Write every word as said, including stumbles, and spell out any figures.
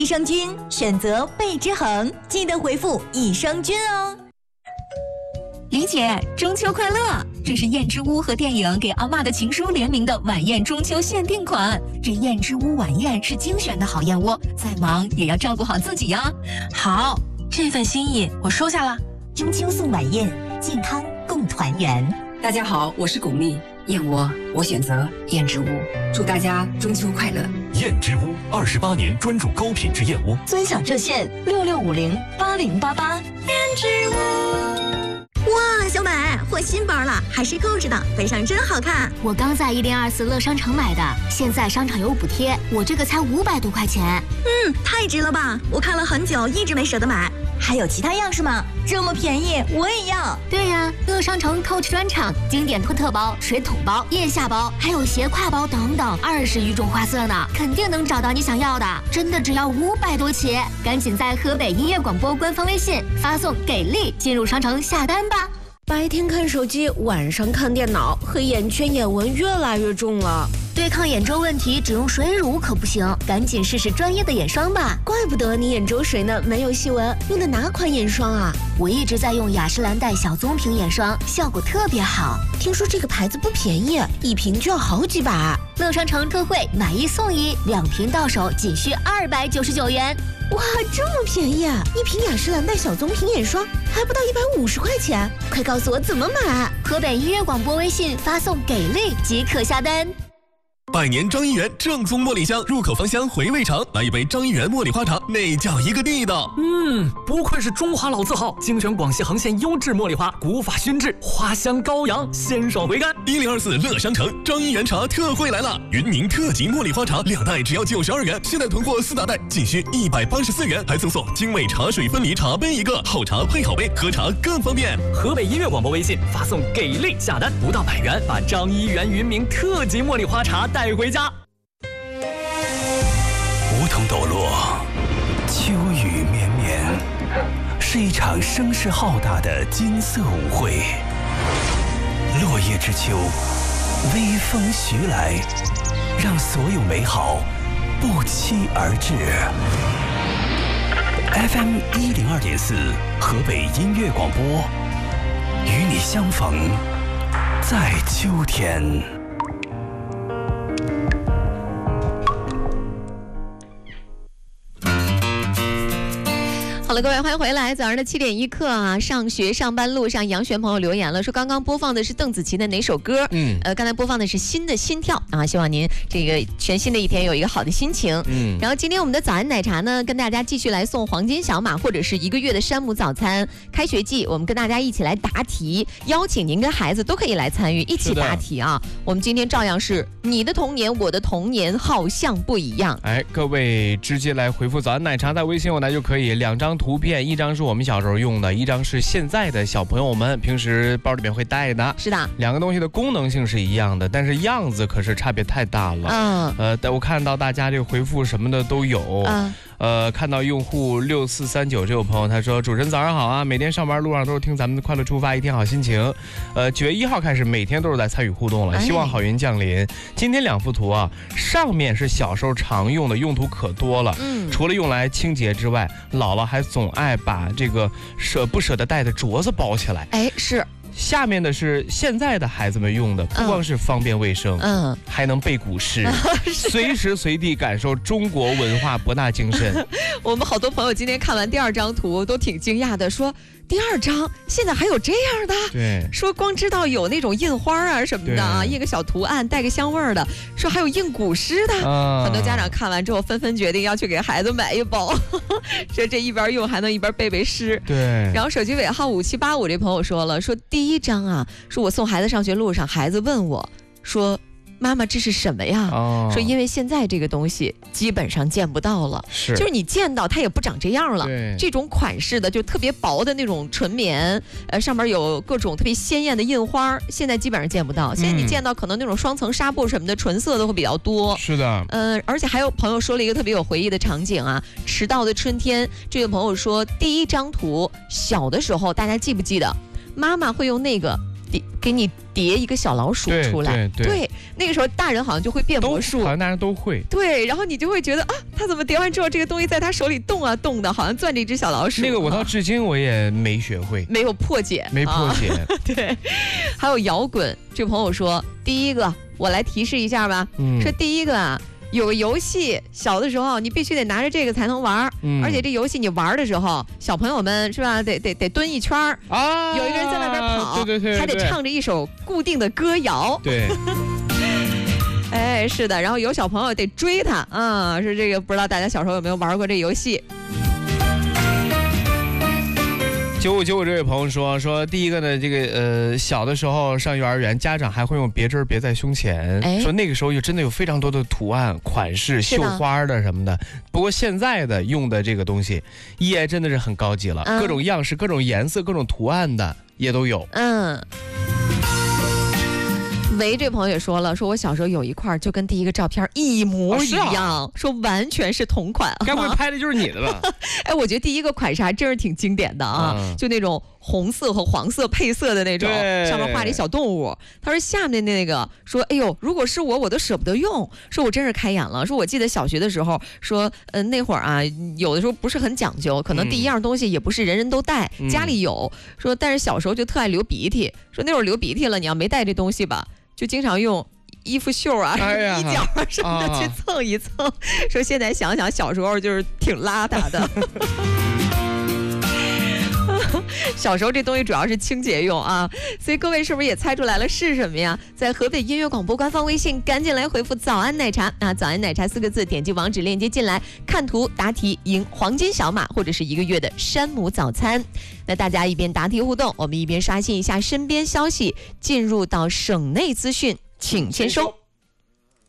益生菌选择倍之恒，记得回复益生菌哦。 李姐，中秋快乐！这是燕之屋和电影《给阿嬷的情书》联名的晚宴中秋限定款。这燕之屋晚宴是精选的好燕窝，再忙也要照顾好自己呀。 好，这份心意我收下了。 中秋送晚宴，健康共团圆。 大家好，我是巩俐，燕窝我选择燕之屋，祝大家中秋快乐。 燕之屋二十八年专注高品质燕窝， 尊享热线六六五零八零八八。燕之屋。哇，小美换新包了，还是购置的，背上真好看。 我刚在一零二四乐商城买的，现在商场有补贴，我这个才五百多块钱。 嗯，太值了吧！我看了很久，一直没舍得买。还有其他样式吗？这么便宜，我也要。 对呀，乐商城 Coach 专场，经典托特包、水桶包、腋下包，还有斜挎包等等，二十余种花色呢，肯定能找到你想要的。真的只要五百多起，赶紧在河北音乐广播官方微信发送“给力”进入商城下单吧。 白天看手机，晚上看电脑，黑眼圈、眼纹越来越重了。 对抗眼周问题，只用水乳可不行，赶紧试试专业的眼霜吧。 怪不得你眼周水呢没有细纹，用的哪款眼霜啊？ 我一直在用雅诗兰黛小棕瓶眼霜，效果特别好。 听说这个牌子不便宜，一瓶就要好几百。 乐商城特惠，买一送一，两瓶到手仅需二百九十九元。 哇，这么便宜啊！一瓶雅诗兰黛小棕瓶眼霜还不到一百五十块钱，快告诉我怎么买！ 河北音乐广播微信发送“给力”即可下单。 百年张一元正宗茉莉香，入口芳香，回味长。来一杯张一元茉莉花茶，那叫一个地道。 嗯，不愧是中华老字号，精选广西横县优质茉莉花，古法熏制，花香高扬，鲜爽回甘。 一零二四乐商城张一元茶特惠来了，云宁特级茉莉花茶两袋只要九十二元，现在囤货四大袋仅需一百八十四元，还赠送精美茶水分离茶杯一个，好茶配好杯，喝茶更方便。 河北音乐广播微信发送“给力”下单，不到百元，把张一元云明特级茉莉花茶带回家。 梧桐抖落，秋雨绵绵，是一场声势浩大的金色舞会。落叶之秋，微风徐来，让所有美好不期而至。F M 一零二点四，河北音乐广播，与你相逢在秋天。 好了，各位欢迎回来。早上的七点一刻啊，上学上班路上，杨璇朋友留言了，说刚刚播放的是邓紫棋的哪首歌？嗯，呃，刚才播放的是新的心跳啊，希望您这个全新的一天有一个好的心情。嗯，然后今天我们的早安奶茶呢，跟大家继续来送黄金小马或者是一个月的山姆早餐。开学季，我们跟大家一起来答题，邀请您跟孩子都可以来参与，一起答题啊。我们今天照样是你的童年，我的童年好像不一样。 哎，各位直接来回复早安奶茶，在微信后台就可以，两张图片，一张是我们小时候用的，一张是现在的小朋友们平时包里面会带的。 是的， 两个东西的功能性是一样的，但是样子可是差别太大了。嗯，呃，我看到大家这个回复什么的都有。嗯。呃，看到用户六四三九这位朋友，他说：“主持人早上好啊，每天上班路上都是听咱们的快乐出发，一天好心情。呃，九月一号开始，每天都是在参与互动了，希望好运降临。今天两幅图啊，上面是小时候常用的，用途可多了。嗯，除了用来清洁之外，姥姥还总爱把这个舍不舍得带的镯子包起来。 哎，是。” 下面的是现在的孩子们用的，不光是方便卫生，嗯，还能背古诗，随时随地感受中国文化博大精深。 我们好多朋友今天看完第二张图都挺惊讶的，说第二张现在还有这样的， 对， 说光知道有那种印花啊什么的啊，印个小图案带个香味儿的，说还有印古诗的，啊、很多家长看完之后纷纷决定要去给孩子买一包，说这一边用还能一边背背诗。 对， 然后手机尾号五七八五这朋友说了，说第一张啊，说我送孩子上学路上，孩子问我说，妈妈这是什么呀？哦、说因为现在这个东西基本上见不到了， 是就是你见到它也不长这样了。这种款式的就特别薄的那种纯棉，呃，上面有各种特别鲜艳的印花，现在基本上见不到。现在你见到可能那种双层纱布什么的，纯色的会比较多。 是的， 嗯、呃，而且还有朋友说了一个特别有回忆的场景啊，迟到的春天。这位朋友说，第一张图小的时候大家记不记得，妈妈会用那个叠给你叠一个小老鼠出来， 对对对， 对，那个时候大人好像就会变魔术， 好像大人都会， 对，然后你就会觉得啊，他怎么叠完之后这个东西在他手里动啊动的，好像攥着一只小老鼠。 那个我到至今我也没学会， 没有破解， 没破解。 啊、对，还有摇滚，这朋友说，第一个我来提示一下吧，嗯、说第一个啊。有个游戏，小的时候你必须得拿着这个才能玩，嗯、而且这游戏你玩的时候，小朋友们是吧，得得得蹲一圈啊，有一个人在外边跑， 对对 对, 对， 还得唱着一首固定的歌谣， 对。 哎，是的，然后有小朋友得追他啊，是这个，不知道大家小时候有没有玩过这游戏？ 九五九五这位朋友说说，第一个呢，这个呃小的时候上幼儿园，家长还会用别针别在胸前，哎、说那个时候就真的有非常多的图案、款式、绣花的什么的。不过现在的用的这个东西，也真的是很高级了，嗯、各种样式、各种颜色、各种图案的也都有。 嗯。维这朋友也说了，说我小时候有一块就跟第一个照片一模一样，哦啊、说完全是同款， 该不会拍的就是你的吧？ 哎，我觉得第一个款式还真是挺经典的啊，嗯、就那种红色和黄色配色的那种，上面画着小动物。他说下面那个说，哎呦，如果是我，我都舍不得用。说我真是开眼了。说我记得小学的时候，说呃那会儿啊，有的时候不是很讲究，可能第一样东西也不是人人都带，嗯、家里有。说但是小时候就特爱流鼻涕，说那会儿流鼻涕了，你要没带这东西吧。就经常用衣服袖啊、哎、衣角啊什么的去蹭一蹭，啊、说现在想想小时候就是挺邋遢的。小时候这东西主要是清洁用啊，所以各位是不是也猜出来了是什么呀？在河北音乐广播官方微信赶紧来回复早安奶茶啊，早安奶茶四个字，点击网址链接进来，看图答题赢黄金小马或者是一个月的山姆早餐。那大家一边答题互动，我们一边刷新一下身边消息，进入到省内资讯，请签收。